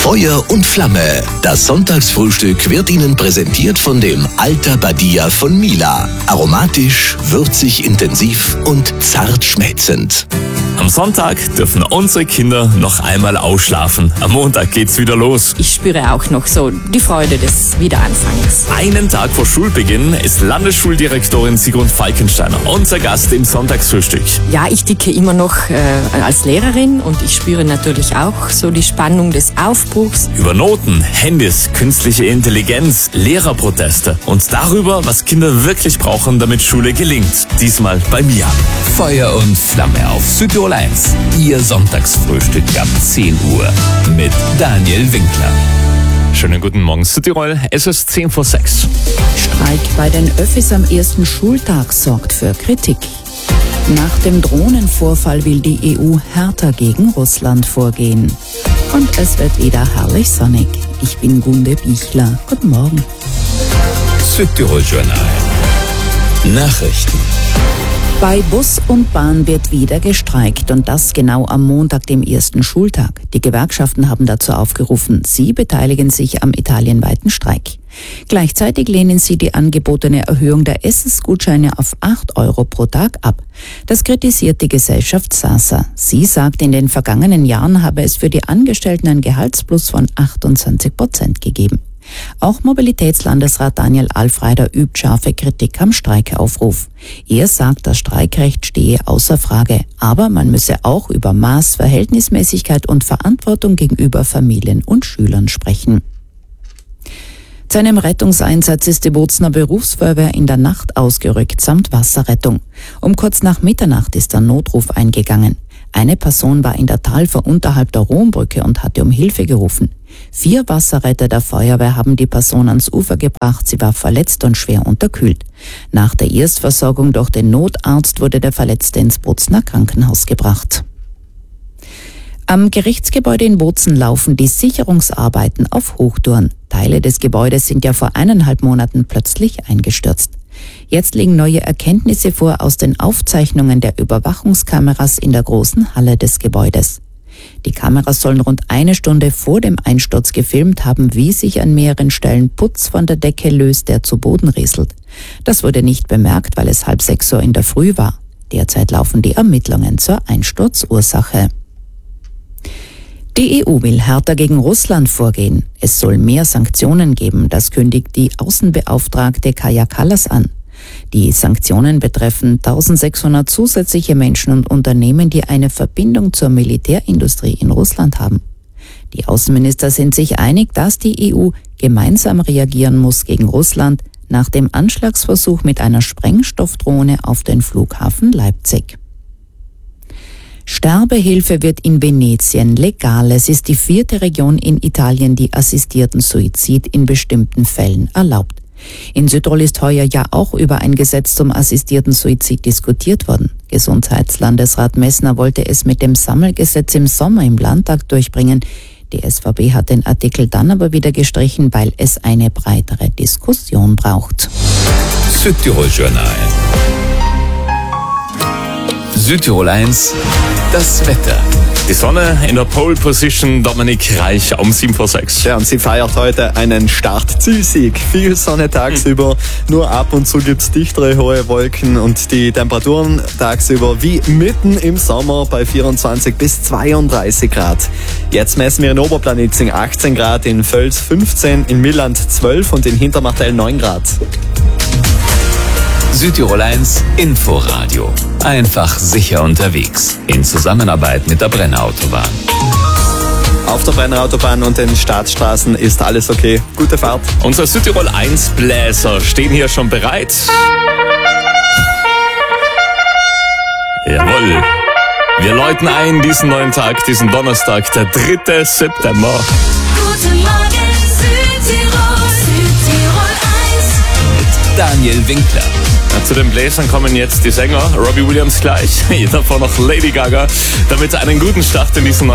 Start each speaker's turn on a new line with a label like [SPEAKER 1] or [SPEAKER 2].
[SPEAKER 1] Feuer und Flamme. Das Sonntagsfrühstück wird Ihnen präsentiert von dem Alta Badia von Mila. Aromatisch, würzig, intensiv und zart schmelzend.
[SPEAKER 2] Am Sonntag dürfen unsere Kinder noch einmal ausschlafen. Am Montag geht's wieder los.
[SPEAKER 3] Ich spüre auch noch so die Freude des Wiederanfangs.
[SPEAKER 2] Einen Tag vor Schulbeginn ist Landesschuldirektorin Sigrun Falkensteiner unser Gast im Sonntagsfrühstück.
[SPEAKER 3] Ja, ich ticke immer noch als Lehrerin und ich spüre natürlich auch so die Spannung des Aufbruchs.
[SPEAKER 2] Über Noten, Handys, künstliche Intelligenz, Lehrerproteste und darüber, was Kinder wirklich brauchen, damit Schule gelingt. Diesmal bei mir.
[SPEAKER 1] Feuer und Flamme auf Südtirol 1. Ihr Sonntagsfrühstück ab 10 Uhr mit Daniel Winkler.
[SPEAKER 2] Schönen guten Morgen Südtirol, es ist 10 vor 6.
[SPEAKER 4] Streik bei den Öffis am ersten Schultag sorgt für Kritik. Nach dem Drohnenvorfall will die EU härter gegen Russland vorgehen. Und es wird wieder herrlich sonnig. Ich bin Gunde Bichler. Guten Morgen.
[SPEAKER 1] Südtirol Journal. Nachrichten.
[SPEAKER 4] Bei Bus und Bahn wird wieder gestreikt und das genau am Montag, dem ersten Schultag. Die Gewerkschaften haben dazu aufgerufen, sie beteiligen sich am italienweiten Streik. Gleichzeitig lehnen sie die angebotene Erhöhung der Essensgutscheine auf 8 € pro Tag ab. Das kritisiert die Gesellschaft SASA. Sie sagt, in den vergangenen Jahren habe es für die Angestellten einen Gehaltsplus von 28% gegeben. Auch Mobilitätslandesrat Daniel Alfreider übt scharfe Kritik am Streikaufruf. Er sagt, das Streikrecht stehe außer Frage, aber man müsse auch über Maß, Verhältnismäßigkeit und Verantwortung gegenüber Familien und Schülern sprechen. Zu einem Rettungseinsatz ist die Bozner Berufsfeuerwehr in der Nacht ausgerückt, samt Wasserrettung. Um kurz nach Mitternacht ist der Notruf eingegangen. Eine Person war in der Talfer unterhalb der Rombrücke und hatte um Hilfe gerufen. 4 Wasserretter der Feuerwehr haben die Person ans Ufer gebracht. Sie war verletzt und schwer unterkühlt. Nach der Erstversorgung durch den Notarzt wurde der Verletzte ins Bozner Krankenhaus gebracht. Am Gerichtsgebäude in Bozen laufen die Sicherungsarbeiten auf Hochtouren. Teile des Gebäudes sind ja vor 1,5 Monaten plötzlich eingestürzt. Jetzt liegen neue Erkenntnisse vor aus den Aufzeichnungen der Überwachungskameras in der großen Halle des Gebäudes. Die Kameras sollen rund 1 Stunde vor dem Einsturz gefilmt haben, wie sich an mehreren Stellen Putz von der Decke löst, der zu Boden rieselt. Das wurde nicht bemerkt, weil es 5:30 Uhr in der Früh war. Derzeit laufen die Ermittlungen zur Einsturzursache. Die EU will härter gegen Russland vorgehen. Es soll mehr Sanktionen geben, das kündigt die Außenbeauftragte Kaja Kallas an. Die Sanktionen betreffen 1600 zusätzliche Menschen und Unternehmen, die eine Verbindung zur Militärindustrie in Russland haben. Die Außenminister sind sich einig, dass die EU gemeinsam reagieren muss gegen Russland nach dem Anschlagsversuch mit einer Sprengstoffdrohne auf den Flughafen Leipzig. Sterbehilfe wird in Venetien legal. Es ist die 4. Region in Italien, die assistierten Suizid in bestimmten Fällen erlaubt. In Südtirol ist heuer ja auch über ein Gesetz zum assistierten Suizid diskutiert worden. Gesundheitslandesrat Messner wollte es mit dem Sammelgesetz im Sommer im Landtag durchbringen. Die SVP hat den Artikel dann aber wieder gestrichen, weil es eine breitere Diskussion braucht.
[SPEAKER 1] Südtirol Journal. Südtirol 1. Das Wetter.
[SPEAKER 2] Die Sonne in der Pole Position, Dominik Reich um 7 vor 6.
[SPEAKER 5] Ja, und sie feiert heute einen Start-Zielsieg. Viel Sonne tagsüber, nur ab und zu gibt's dichtere hohe Wolken und die Temperaturen tagsüber wie mitten im Sommer bei 24 bis 32 Grad. Jetzt messen wir in Oberplanitzing 18 Grad, in Völs 15, in Milland 12 und in Hintermartell 9 Grad.
[SPEAKER 1] Südtirol 1 Inforadio. Einfach sicher unterwegs. In Zusammenarbeit mit der Brennerautobahn.
[SPEAKER 5] Auf der Brennerautobahn und den Staatsstraßen ist alles okay. Gute Fahrt.
[SPEAKER 2] Unsere Südtirol 1 Bläser stehen hier schon bereit. Jawohl. Wir läuten ein diesen neuen Tag, diesen Donnerstag, der 3. September.
[SPEAKER 6] Guten Morgen Südtirol, Südtirol 1.
[SPEAKER 1] Mit Daniel Winkler.
[SPEAKER 2] Zu den Bläsern kommen jetzt die Sänger, Robbie Williams gleich, davor noch Lady Gaga, damit einen guten Start in diesen neuen